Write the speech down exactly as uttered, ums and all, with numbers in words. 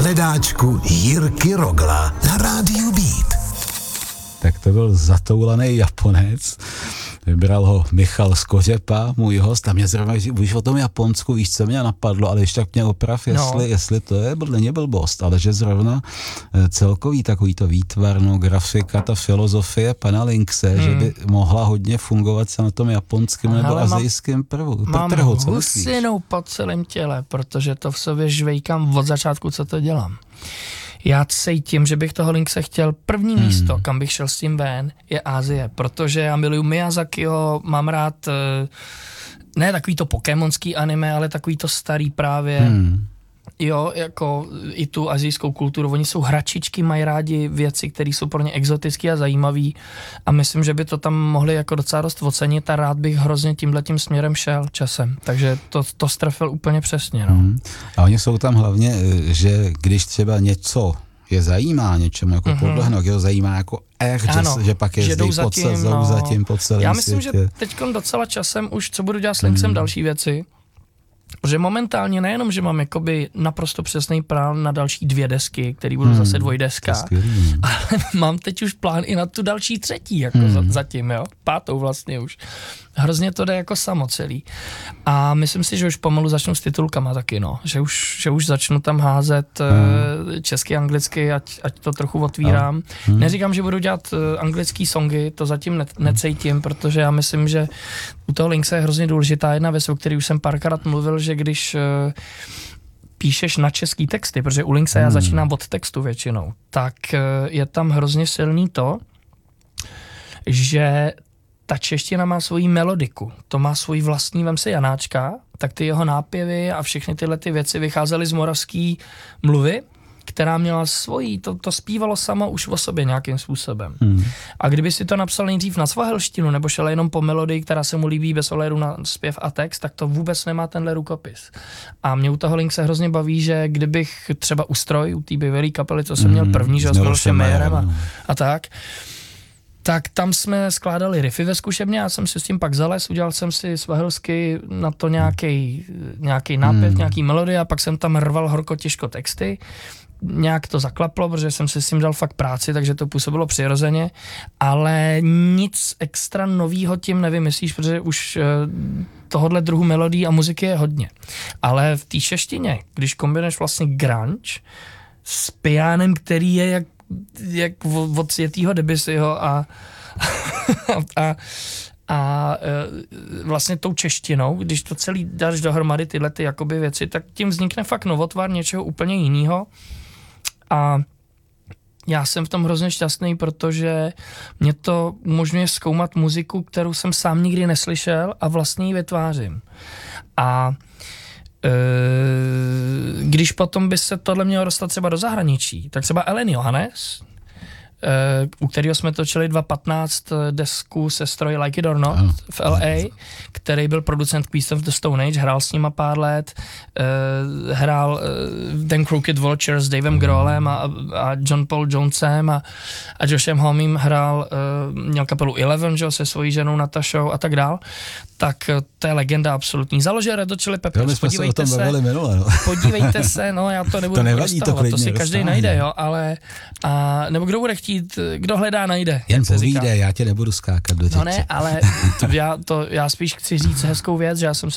hledáčku Jirky Rogla na rádiu Beat. Tak to byl zatoulaný Japonec. Vybral ho Michal Skořepa, můj host, a mě zrovna, už o tom Japonsku, víš, co mě napadlo, ale ještě tak mě oprav, jestli, no. jestli to je, není blbost, ale že zrovna celkový takový to výtvarno, grafika, ta filozofie pana Linxe, hmm. že by mohla hodně fungovat se na tom japonském nebo azijském prvu. Mám trhu, husinu po celém těle, protože to v sobě žvejkám od začátku, co to dělám. Já cítím, že bych toho Linkse chtěl. První hmm. místo, kam bych šel s tím ven, je Asie, protože já miluju Miyazakiho, mám rád ne takový to pokémonský anime, ale takový to starý právě. Hmm. Jo, jako i tu asijskou kulturu. Oni jsou hračičky, mají rádi věci, které jsou pro ně exotické a zajímavé, a myslím, že by to tam mohli jako docela dost ocenit, a rád bych hrozně tímhletím směrem šel časem. Takže to, to strefil úplně přesně. No. Hmm. A oni jsou tam hlavně, že když třeba něco je zajímá něčemu, jako mm-hmm. podlehnout, je to zajímá jako echt, ano, že, že pak je zdej pod, no. zatím po celém Já myslím, světě. že teďkon docela časem už, co budu dělat s Linksem, mm. další věci, že momentálně nejenom, že mám jakoby naprosto přesný plán na další dvě desky, které budou hmm, zase dvojdeska, ale mám teď už plán i na tu další třetí, jako hmm. za, zatím, jo, pátou vlastně už. Hrozně to jde jako samo celý. A myslím si, že už pomalu začnu s titulkama taky, no, že už, že už začnu tam házet hmm. česky, anglicky, ať, ať to trochu otvírám. Hmm. Neříkám, že budu dělat anglický songy, to zatím ne, necítím, protože já myslím, že u toho Linkse je hrozně důležitá jedna věc, o které už jsem párkrát mluvil, že když uh, píšeš na český texty, protože u Linkse hmm. já začínám od textu většinou, tak uh, je tam hrozně silný to, že ta čeština má svoji melodiku, to má svůj vlastní, vem se Janáčka, tak ty jeho nápěvy a všechny tyhle ty věci vycházely z moravský mluvy, která měla svojí, to, to zpívalo samo už o sobě nějakým způsobem. Hmm. A kdyby si to napsal nejdřív na svahelštinu, nebo šel jenom po melodii, která se mu líbí bez ohledu na zpěv a text, tak to vůbec nemá tenhle rukopis. A mě u toho Linkse hrozně baví, že kdybych třeba u Stroj, u té bývalé kapely, co jsem hmm. měl první, že s Milošem Majerem a, a tak, tak tam jsme skládali riffy ve zkušebně, já jsem si s tím pak zales, udělal jsem si svahelsky na to nějaký nějaký nápěv, hmm. nějaký melodie, a pak jsem tam rval horko těžko texty. Nějak to zaklaplo, protože jsem si s tím dal fakt práci, takže to působilo přirozeně, ale nic extra novýho tím nevymyslíš, protože už tohodle druhu melodí a muziky je hodně. Ale v té češtině, když kombinuješ vlastně grunge s pianem, který je jak, jak od světýho Debussyho a, a, a vlastně tou češtinou, když to celý dáš dohromady tyhle ty jakoby věci, tak tím vznikne fakt novotvar něčeho úplně jiného. A já jsem v tom hrozně šťastný, protože mě to umožňuje zkoumat muziku, kterou jsem sám nikdy neslyšel, a vlastně ji vytvářím. A e, když potom by se tohle mělo dostat třeba do zahraničí, tak třeba Ellen Johannes, Uh, u kterého jsme točili dva patnáct desku se Stroj Like It or Not ano. v L A, který byl producent Queens of the Stone Age, hrál s nima pár let, uh, hrál uh, Dan Crooked Vulture s Davem Grohlem a, a John Paul Jonesem a, a Joshem Homem hrál, uh, měl kapelu Eleven, že, se svojí ženou Natašou a tak dál. Tak to je legenda absolutní. Založil Red Hot Chili Peppers, podívejte se, minule, no. podívejte se, no já to nebudu to nevadí, to, klidně, to si každý dostává, najde, jo, ale a, nebo kdo bude chtít, kdo hledá, najde. Jen povídej, já tě nebudu skákat do dětí. No ne, ale to, já, to, já spíš chci říct hezkou věc, že já jsem